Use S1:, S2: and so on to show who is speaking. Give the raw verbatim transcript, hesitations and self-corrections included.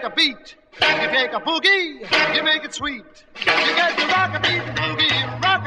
S1: a beat, you take a boogie, you make it sweet. You get the rock a beat, boogie, rock